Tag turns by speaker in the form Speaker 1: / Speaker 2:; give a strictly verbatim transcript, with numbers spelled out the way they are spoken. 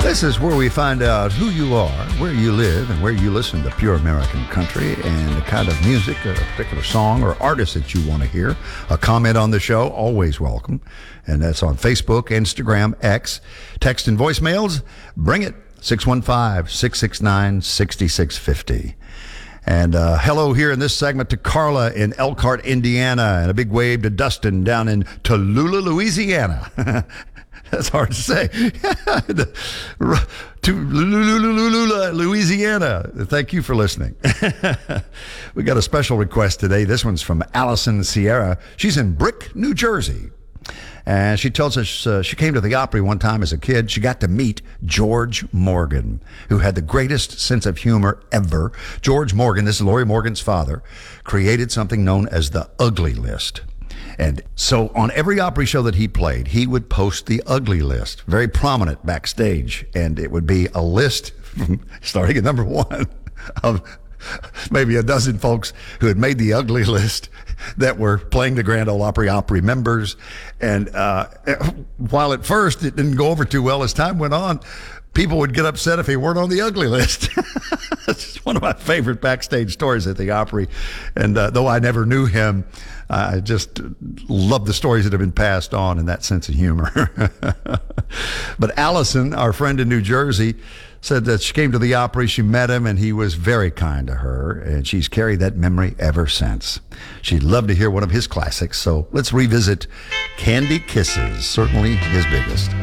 Speaker 1: This is where we find out who you are, where you live, and where you listen to pure American country, and the kind of music, a particular song or artist that you want to hear. A comment on the show, always welcome. And that's on Facebook, Instagram, X. Text and voicemails, bring it, six one five, six six nine, six six five zero. And uh, hello here in this segment to Carla in Elkhart, Indiana, and a big wave to Dustin down in Tallulah, Louisiana. That's hard to say. To Louisiana. Thank you for listening. We got a special request today. This one's from Allison Sierra. She's in Brick, New Jersey. And she tells us uh, she came to the Opry one time as a kid. She got to meet George Morgan, who had the greatest sense of humor ever. George Morgan, this is Lori Morgan's father, created something known as the Ugly List. And so on every Opry show that he played, he would post the Ugly List, very prominent backstage. And it would be a list, from, starting at number one, of maybe a dozen folks who had made the Ugly List that were playing the Grand Ole Opry Opry members. And uh, while at first it didn't go over too well, as time went on, people would get upset if he weren't on the Ugly List. It's one of my favorite backstage stories at the Opry. And uh, though I never knew him, I just love the stories that have been passed on in that sense of humor. But Allison, our friend in New Jersey, said that she came to the Opry, she met him, and he was very kind to her, and she's carried that memory ever since. She'd love to hear one of his classics, so let's revisit Candy Kisses, certainly his biggest.